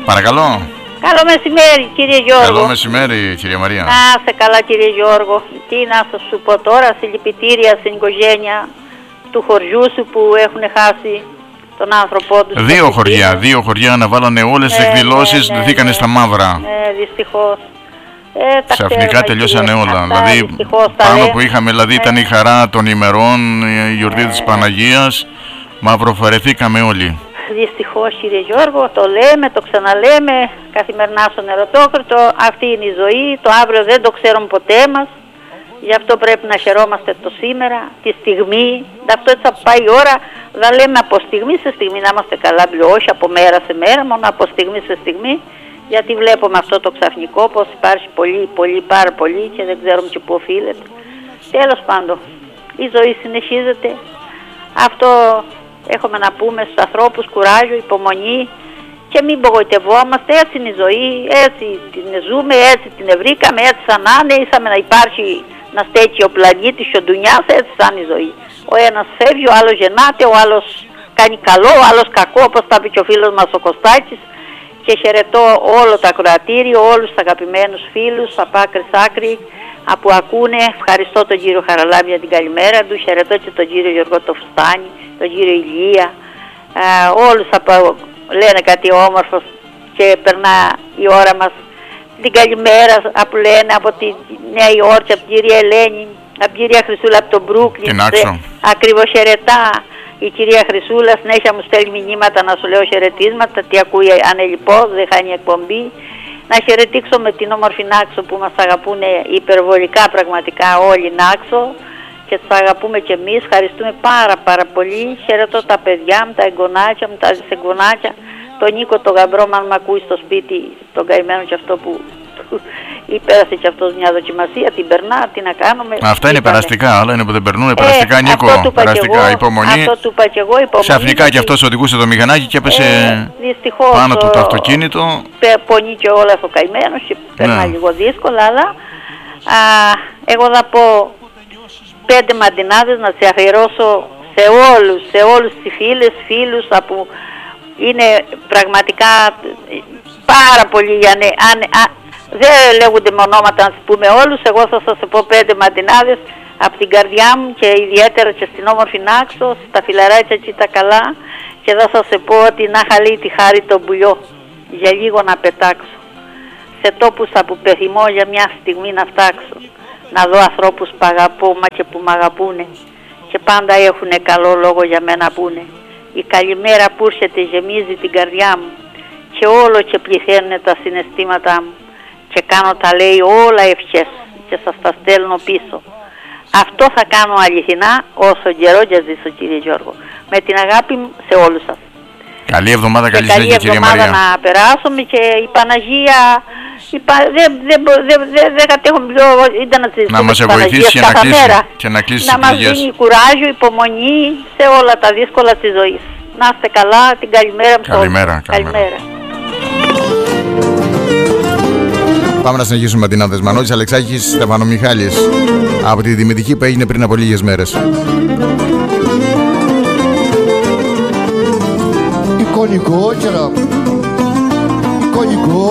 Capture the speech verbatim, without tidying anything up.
Παρακαλώ. Καλό μεσημέρι, κύριε Γιώργο. Καλό μεσημέρι, κυρία Μαρία. Να σε καλά, κύριε Γιώργο. Τι να σου πω τώρα, συλληπιτήρια στην οικογένεια του χωριού σου που έχουν χάσει τον άνθρωπό τους. Δύο χωριά, δύο χωριά αναβάλανε όλες τις ναι, εκδηλώσεις, ναι, ναι, δίκανε ναι, στα μαύρα. Ναι, δυστυχώς. Ε, Ξαφνικά τελειώσανε όλα. Αυτά, δηλαδή, πάνω που είχαμε, δηλαδή, ήταν η χαρά των ημερών, η γιορτή ε, της Παναγίας. Μαυροφαρεθήκαμε όλοι. Δυστυχώς, κύριε Γιώργο, το λέμε, το ξαναλέμε καθημερινά στον Ερωτόκριτο. Αυτή είναι η ζωή. Το αύριο δεν το ξέρουμε ποτέ μας. Γι' αυτό πρέπει να χαιρόμαστε το σήμερα, τη στιγμή. Αυτό έτσι θα πάει η ώρα. Δεν λέμε από στιγμή σε στιγμή να είμαστε καλά, όχι από μέρα σε μέρα, μόνο από στιγμή σε στιγμή. Γιατί βλέπουμε αυτό το ξαφνικό, πως υπάρχει πολύ, πολύ, πάρα πολύ και δεν ξέρουμε και πού οφείλεται. Τέλος πάντων, η ζωή συνεχίζεται. Αυτό έχουμε να πούμε στους ανθρώπους, κουράγιο, υπομονή και μην απογοητευόμαστε. Έτσι είναι η ζωή, έτσι την ζούμε, έτσι την βρήκαμε, έτσι σαν να είναι. Ήσαμε να υπάρχει, να στέκει ο πλανήτης και ο ντουνιάς, έτσι σαν η ζωή. Ο ένας φεύγει, ο άλλος γεννάται, ο άλλος κάνει καλό, ο άλλος κακό, όπως τα είπε και ο φίλος μας ο Κωστάκης. Και χαιρετώ όλο το ακροατήριο, όλους τους αγαπημένους φίλους, από άκρη σ' άκρη, που ακούνε. Ευχαριστώ τον κύριο Χαραλάμπη για την καλημέρα του, χαιρετώ και τον κύριο Γιώργο το Φουστάνη, τον κύριο Ηλία, ε, όλους από, λένε κάτι όμορφο και περνά η ώρα μας. Την καλημέρα που λένε από τη Νέα Υόρκη, από την κυρία Ελένη, από την κυρία Χρυσούλα από τον Μπρούκλιν, ακριβώς χαιρετά. Η κυρία Χρυσούλα συνέχεια μου στέλνει μηνύματα να σου λέω χαιρετίσματα, τι ακούει ανελιπώς, δεν χάνει εκπομπή. Να χαιρετήσω με την όμορφη Νάξο που μας αγαπούν υπερβολικά πραγματικά όλοι Νάξο και τους αγαπούμε και εμείς, ευχαριστούμε πάρα πάρα πολύ. Χαιρετώ τα παιδιά μου, τα εγγονάκια μου, τα δυσεγγονάκια, τον Νίκο, τον γαμπρό μου, αν μ' ακούει στο σπίτι, τον καημένο και αυτό που υπέρασε και αυτός μια δοκιμασία, την περνά, τι να κάνουμε. Αυτά είναι περαστικά, άλλα είναι που δεν περνούν, περαστικά, ε, Νίκο, περαστικά, εγώ, υπομονή. Αυτό του είπα και εγώ, υπομονή. Ξαφνικά και αυτός οδηγούσε το μηχανάκι και έπεσε ε, δυστυχώς, πάνω του το αυτοκίνητο. Πονεί και όλα ο καημένος και περνά ναι. λίγο δύσκολα, αλλά α, εγώ θα πω πέντε μαντινάδες να σε αφιερώσω σε όλους, σε όλους τις φίλες, φίλους που είναι πραγματικά πάρα πολύ, αν, αν, δεν λέγονται με ονόματα να σας πούμε όλους, εγώ θα σας πω πέντε μαντινάδες από την καρδιά μου και ιδιαίτερα και στην όμορφη Νάξο, στα φιλαράκια εκεί τα καλά, και θα σας πω ότι να χαλεί τη χάρη το μπουλιό, για λίγο να πετάξω, σε τόπους που πεθυμώ για μια στιγμή να φτάξω, να δω ανθρώπους που αγαπώ μα και που μ' αγαπούνε και πάντα έχουν καλό λόγο για μένα πούνε. Η καλημέρα που έρχεται γεμίζει την καρδιά μου και όλο και πληθαίνουν τα συναισθήματά μου και κάνω τα λέει όλα ευχές και σας τα στέλνω πίσω. Αυτό θα κάνω αληθινά όσο καιρό και ζήσω, κύριε Γιώργο. Με την αγάπη μου σε όλους σας. Καλή εβδομάδα, καλή συνέχεια, κυρία Μαρία. Καλή εβδομάδα να περάσουμε και η Παναγία δεν δε, δε, δε, δε κατέχουμε πιο, ήταν να της να μας βοηθήσει και να, κλείσει, και να κλείσει να μας δίνει κουράγιο, υπομονή σε όλα τα δύσκολα της ζωής. Να είστε καλά, την καλημέρα μου. Καλημέρα, καλημέρα. Πάμε να συνεχίσουμε την Άνδρες Μανώλης, Αλεξάκης, Στεφανομιχάλης, από τη Δημητική που έγινε πριν από λίγες μέρες. Εικονικό, κέρα. Εικονικό.